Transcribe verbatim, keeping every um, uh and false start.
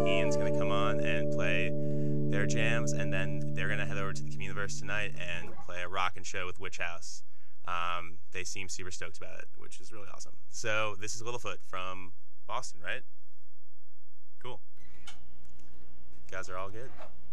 Ian's going to come on and play their jams, and then they're going to head over to the Communiverse tonight and play a rockin' show with Witch House. Um, they seem super stoked about it, which is really awesome. So this is Littlefoot from Boston, right? Cool. You guys are all good?